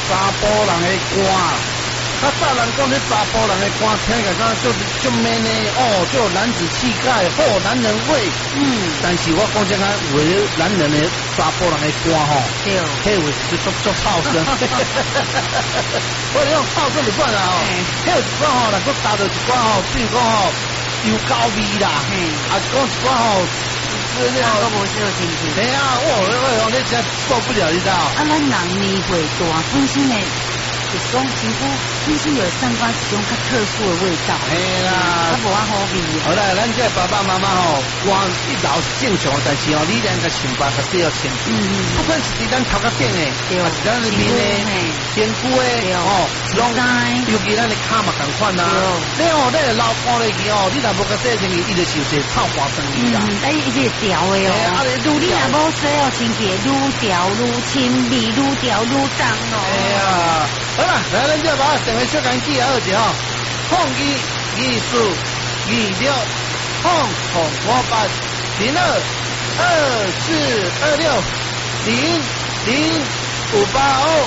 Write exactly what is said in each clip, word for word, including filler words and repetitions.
查甫人的歌。较早人讲这查甫人的歌，听起来敢就就 man 呢，哦，就男子气概，哦，男人味。嗯，但是我讲这个为男人的查甫人的歌吼，对，迄有是做做炮声，我用炮声就算啦哦，迄有一寡吼，若佫加到一寡吼，比如讲吼油膏味啦，啊，讲一寡吼。这个都无少亲戚。对啊，我我我你真受不了，你知道？啊，咱人年岁大，本身呢，就是讲皮肤本身有散发一种较特殊的味道。嘿啦，较无啊好味。好啦，咱这爸爸妈妈吼，光一老是正常，但是哦，你两个想法还是要清楚。嗯嗯。不管是伫咱头壳顶的，还是咱里面的皮肤的，哦，拢尤其咱的骹嘛同款呐。你哦，你老看落去哦，你若无个洗清气，伊就受些臭花生味啦。嗯，哎，伊是调的哦。愈你若无洗哦，清气愈调愈清，味愈调愈重哦。哎呀，好啦，来咱就把整个小干记二姐哦，创意艺术艺六，创红模板零二二四二六零零五八哦。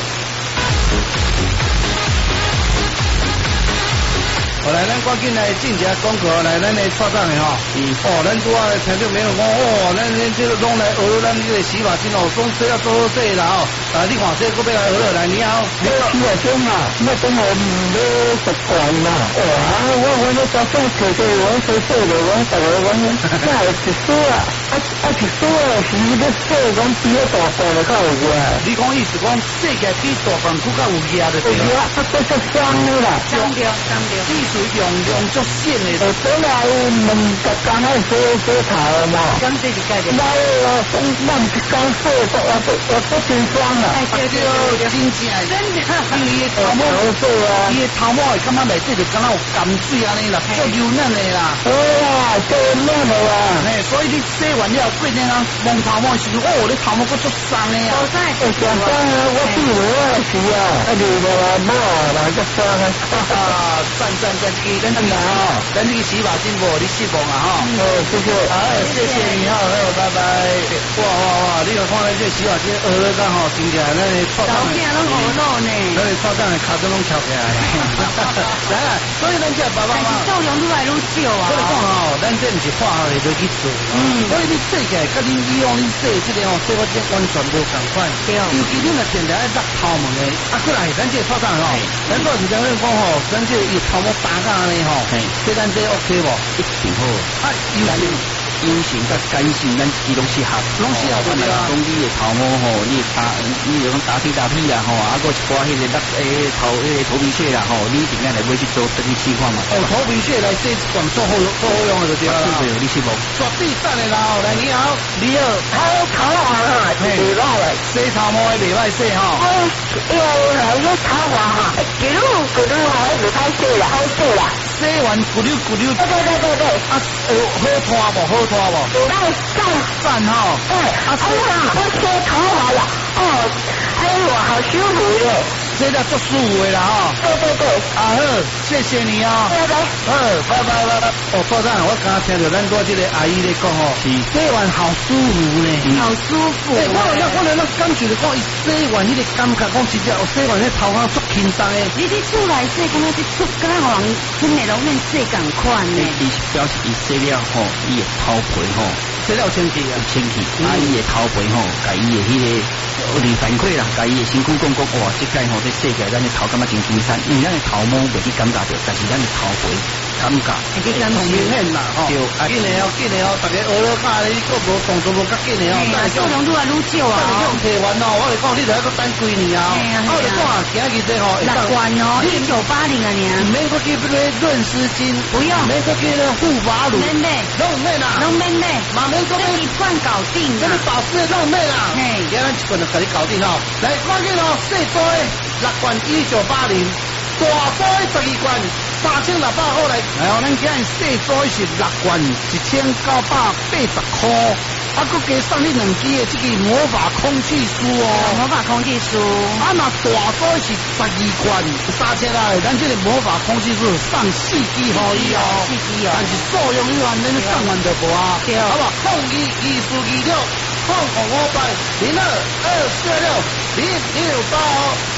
好来，咱赶紧来进一下广告，来咱来撮档的吼。哦，咱拄啊听众朋友讲，哦，咱咱这个拢来学咱这个洗发精哦，总是要做好势啦哦。啊，你看这个要来学来，你好。你好，洗发精啊，那等我唔要习惯啦。哇，我我那早上做做我做做的，我大概我那有一梳啊，啊啊一梳啊，是要做讲比较大罐的较有味。你讲意思讲，这个比大罐更较有味的对啦。啊，这这香的啦，香掉香掉。属于用用足鲜的，呃，本来问十工爱洗洗头嘛，咁这是概念。来哦，咱咱一工洗都我都我都真爽啦。哎对对对，真正真的，因为伊头毛好洗啊，伊的头毛会感觉内底就敢若有甘水安尼啦，足油嫩的啦。哇，足嫩的啦。嘿，所以你洗完了过年啊，摸头毛时，哦，你头毛佫足松的啊。好在，哎，相当啊，我比我是啊，啊，你无毛啊，来足松啊，哈哈，赞赞。咱这个咱这个咱这个洗发精无你失望啊哈！哦，谢谢，好，谢谢你哈，好，拜拜。哇哇哇！你看看咱这洗发精学了刚好听起来，咱的操场的，咱的操场的卡都拢翘起来了。来啊！所以咱这爸爸妈妈，作用愈来愈少啊。我跟你讲哦，咱这不是化学的去做，嗯，所以你洗起来，跟恁以往恁洗这个哦，洗发精完全无同款。对，尤其恁若定定爱落头毛的，啊，过来咱这操场哦，咱做是讲讲吼，咱这伊头毛。打干呢吼，这咱这 OK 无？一定好。啊，优型、优型甲干型，咱基拢适合，拢适合对啦。讲你的头毛吼，你打，你讲打皮打皮啦吼，啊，个一寡迄个那诶头诶头皮屑啦吼，你一定爱来买去做生理气化嘛。哦，头皮屑来洗管做好做好用的就对啦。对对，你是无？绝对赞的啦！来，你好，你好，头头啊，袂歹嘞，洗头毛诶袂歹洗吼。哦，要来个头啊哈，几路几路好袂歹洗啦，好洗啦。洗完咕溜咕溜。对对对对对。啊，好好拖无？好拖无？来赞赞吼。对。啊，哎呀，我洗头发了，哦，哎呦，好舒服耶。这个做舒服的啦哈。对对对。啊好，谢谢你啊。拜拜。好，拜拜拜拜。哦，科长，我刚刚听到咱多这个阿姨咧讲哦，洗完好舒服呢。好舒服。哎，我那我那那感觉就讲，伊洗完迄个感觉，讲直接我洗完迄头发足轻松的。你伫厝内洗，感觉是出敢若人真的拢免洗共款呢。伊是表示伊洗了吼，伊的头皮吼，洗了清气啊，清气。啊，伊的头皮吼，甲伊的迄个二反馈啦，甲伊的身躯讲讲，哇，即摆吼。洗起来，咱的头感觉真轻松，因为咱的头毛未去感觉到，但是咱的头皮感觉，你感觉明显啦，吼。对，紧的哦，紧的哦，大家学了教你，个无动作无较紧的哦。但是数量愈来愈少啊。但是用提完哦，我来讲，你就一个等几年啊。我来讲啊，今日这吼，六罐哦，一九八零啊年。免过去不对润湿巾，不用。免过去那护发乳，免免，拢免啦，拢免免，马免过去一罐搞定啦。这个保湿的拢免啦。嘿，今日一罐就给你搞定哦。来，赶紧哦，细杯。六罐一九八零，大杯十二罐，三千六百块来。哎呦，咱今日细杯是六罐，一千九百八十块。啊，佮加送你两支的这个魔法空气梳哦，魔法空气梳。啊，那大杯是十二罐，三千啊，咱这个魔法空气梳送四支可以哦，四支哦。但是作用以外，咱送完就无啊，对，好不好？控一艺术二六，控五五八零二二四六零六八哦。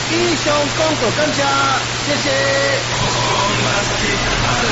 以上广告感谢，谢谢。